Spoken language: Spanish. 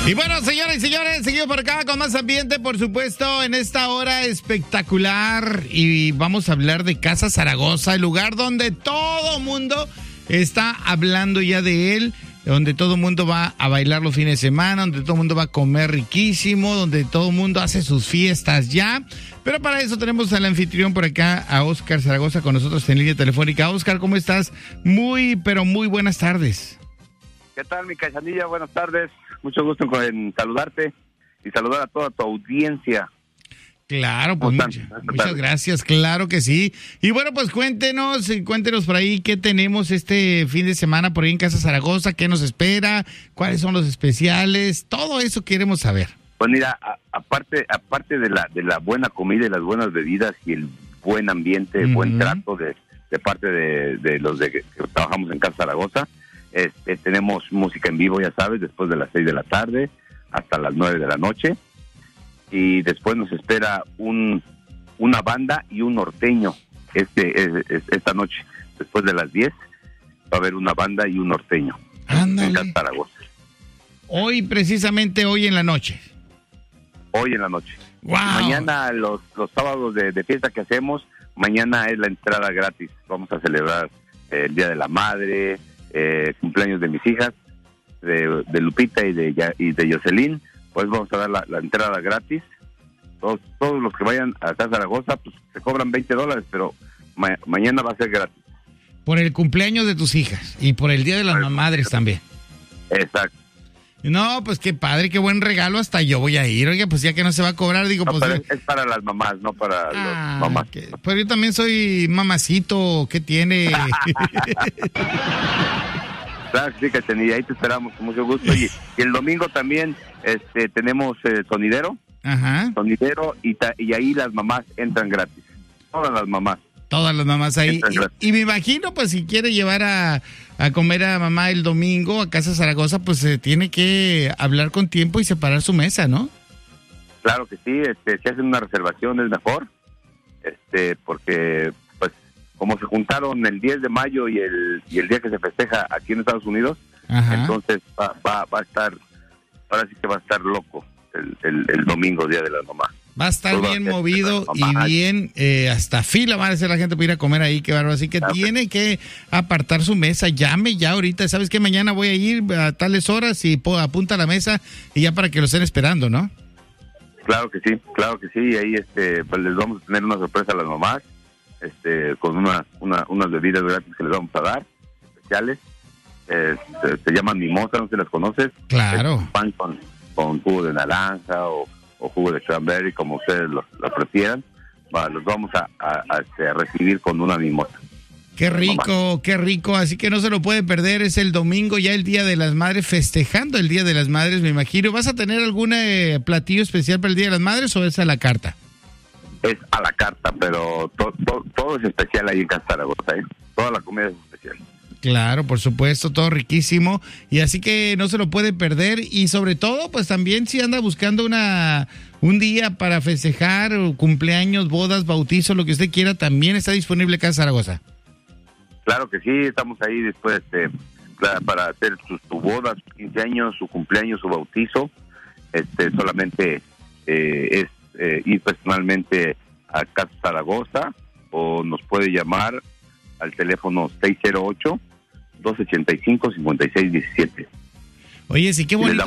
Y bueno, señoras y señores, seguimos por acá con más ambiente, por supuesto, en esta hora espectacular. Y vamos a hablar de Casa Zaragoza, el lugar donde todo mundo está hablando ya de él, donde todo mundo va a bailar los fines de semana, donde todo mundo va a comer riquísimo, donde todo mundo hace sus fiestas ya. Pero para eso tenemos al anfitrión por acá, a Óscar Zaragoza, con nosotros en línea telefónica. Óscar, ¿cómo estás? Pero muy buenas tardes. ¿Qué tal, mi Cachanilla? Buenas tardes. Mucho gusto en saludarte y saludar a toda tu audiencia. Claro, pues muchas gracias, claro que sí. Y bueno, pues cuéntenos por ahí qué tenemos este fin de semana por ahí en Casa Zaragoza, qué nos espera, cuáles son los especiales, todo eso queremos saber. Pues mira, aparte de la buena comida y las buenas bebidas y el buen ambiente, buen trato de parte de los que trabajamos en Casa Zaragoza, tenemos música en vivo, ya sabes, después de las 6 de la tarde hasta las 9 de la noche. Y después nos espera una banda y un norteño esta noche. Después de las 10 va a haber una banda y un norteño. Ándale. En Zaragoza. Precisamente hoy en la noche. Hoy en la noche. Wow. Mañana, los sábados de fiesta que hacemos, mañana es la entrada gratis. Vamos a celebrar el Día de la Madre, cumpleaños de mis hijas, de Lupita y de Jocelyn. Pues vamos a dar la entrada gratis. Todos los que vayan a Casa Zaragoza, pues se cobran $20, pero mañana va a ser gratis. Por el cumpleaños de tus hijas y por el Día de las Madres también. Exacto. No, pues qué padre, qué buen regalo, hasta yo voy a ir. Oiga, pues ya que no se va a cobrar, digo, no, pues... Pero es para las mamás, no para los mamás. Pero yo también soy mamacito, ¿qué tiene? Claro que sí, Cachanilla, ahí te esperamos con mucho gusto. Y el domingo también tenemos sonidero. Ajá. Sonidero y ahí las mamás entran gratis. Todas las mamás ahí. Y me imagino, pues si quiere llevar a comer a mamá el domingo a Casa Zaragoza, pues se tiene que hablar con tiempo y separar su mesa, ¿no? Claro que sí, si hacen una reservación es mejor, porque pues como se juntaron el 10 de mayo y el día que se festeja aquí en Estados Unidos, ajá, entonces va a estar, ahora sí que va a estar loco el domingo, Día de la Mamá. Va a estar bien movido y bien, hasta fila va a hacer la gente para ir a comer ahí, qué bárbaro. Así que tiene que apartar su mesa, llame ya ahorita, ¿sabes qué? Mañana voy a ir a tales horas y apunta a la mesa y ya para que lo estén esperando, ¿no? Claro que sí, y ahí pues les vamos a tener una sorpresa a las mamás, con unas bebidas gratis que les vamos a dar, especiales, se llaman mimosa, no sé si las conoces. Claro. Pan con jugo de naranja o jugo de cranberry, como ustedes lo prefieran, los vamos a recibir con una mimosa. Qué rico, así que no se lo puede perder, es el domingo ya el Día de las Madres, festejando el Día de las Madres, me imagino. ¿Vas a tener algún platillo especial para el Día de las Madres o es a la carta? Es a la carta, pero todo es especial ahí en Casa Zaragoza, toda la comida es especial. Claro, por supuesto, todo riquísimo, y así que no se lo puede perder, y sobre todo, pues también si anda buscando un día para festejar, cumpleaños, bodas, bautizos, lo que usted quiera, también está disponible Casa Zaragoza. Claro que sí, estamos ahí después para hacer su boda, sus 15 años, su cumpleaños, su bautizo. Solamente es ir personalmente a Casa Zaragoza o nos puede llamar al teléfono 608-285-5617. Oye, sí, qué bonito.